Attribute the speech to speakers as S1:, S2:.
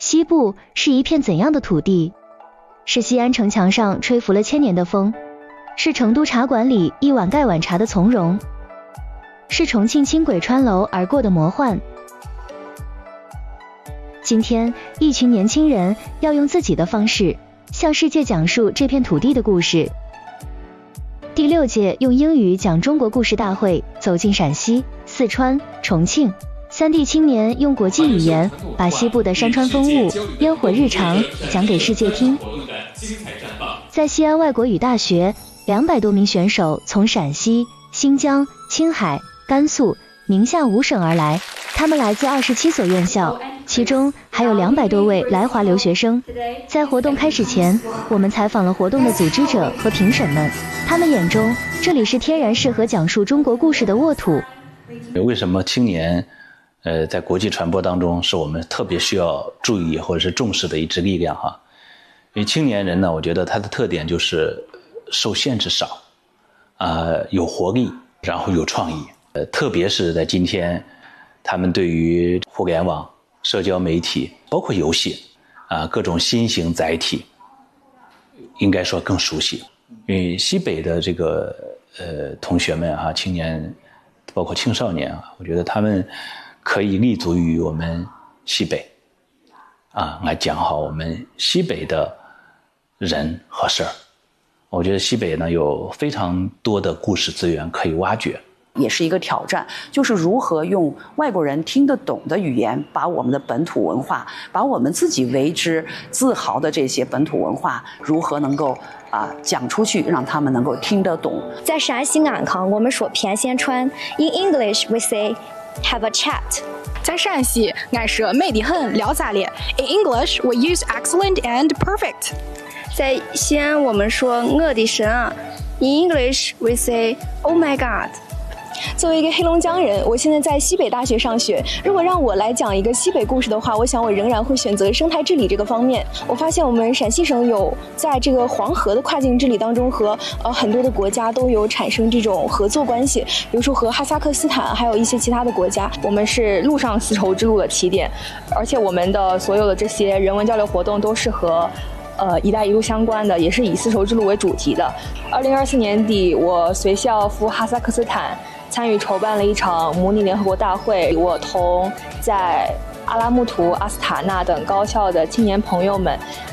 S1: 西部是一片怎样的土地？是西安城墙上吹拂了千年的风，是成都茶馆里一碗盖碗茶的从容，是重庆轻轨穿楼而过的魔幻。今天，一群年轻人要用自己的方式向世界讲述这片土地的故事。第6届用英语讲中国故事大会走进陕西、四川、重庆3地青年，用国际语言把西部的山川风物、烟火日常讲给世界听。在西安外国语大学，200多名选手从陕西、新疆、青海、甘肃、宁夏5省而来，他们来自27所院校，其中还有200多位来华留学生。在活动开始前，我们采访了活动的组织者和评审们，他们眼中这里是天然适合讲述中国故事的沃土。
S2: 为什么青年在国际传播当中是我们特别需要注意或者是重视的一支力量哈？因为青年人呢，我觉得他的特点就是受限制少，有活力，然后有创意。特别是在今天，他们对于互联网、社交媒体，包括游戏各种新型载体，应该说更熟悉。因为西北的这个同学们青年，包括青少年我觉得他们可以立足于我们西北来讲好我们西北的人和事儿。我觉得西北呢有非常多的故事资源可以挖掘。
S3: 也是一个挑战，就是如何用外国人听得懂的语言，把我们的本土文化，把我们自己为之自豪的这些本土文化，如何能够讲出去，让他们能够听得懂。
S4: 在陕西安康，我们说偏线川 ，In English we say have a chat。
S5: 在陕西，俺说美得很，聊咋了 ？In English we use excellent and perfect。
S4: 在西安，我们说我的神啊 ，In English we say Oh my God。
S5: 作为一个黑龙江人，我现在在西北大学上学。如果让我来讲一个西北故事的话，我想我仍然会选择生态治理这个方面。我发现我们陕西省有在这个黄河的跨境治理当中和很多的国家都有产生这种合作关系，比如说和哈萨克斯坦还有一些其他的国家。
S6: 我们是陆上丝绸之路的起点，而且我们的所有的这些人文交流活动都是和一带一路相关的，也是以丝绸之路为主题的。2024年底，我随校赴哈萨克斯坦，参与筹办了一场模拟联合国大会。我同在阿拉木图、阿斯塔纳等高校的青年朋友们